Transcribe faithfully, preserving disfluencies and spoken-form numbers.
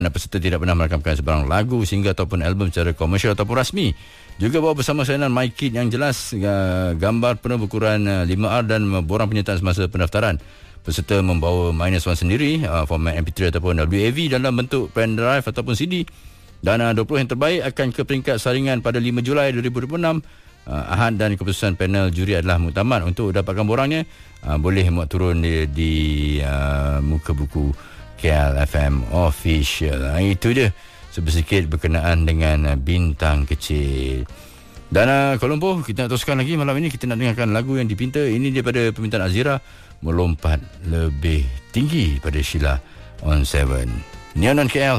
peserta tidak pernah merakamkan sebarang lagu, single ataupun album secara komersial ataupun rasmi. Juga bawa bersama salinan mic kit yang jelas, gambar penuh berukuran lima R dan borang penyertaan semasa pendaftaran. Peserta membawa minus one sendiri, format M P three ataupun W A V dalam bentuk pen drive ataupun C D. Dan dua puluh yang terbaik akan ke peringkat saringan pada lima Julai dua ribu dua puluh enam. Ahad dan keputusan panel juri adalah muktamad. Untuk dapatkan borangnya, boleh muat turun di, di uh, muka buku K L F M Official. Itu dia sedikit berkenaan dengan bintang kecil. Dan uh, Kuala Lumpur, kita nak teruskan lagi malam ini. Kita nak dengarkan lagu yang dipinta. Ini daripada permintaan Azira, Melompat Lebih Tinggi pada Sheila on seven. Neon on K L.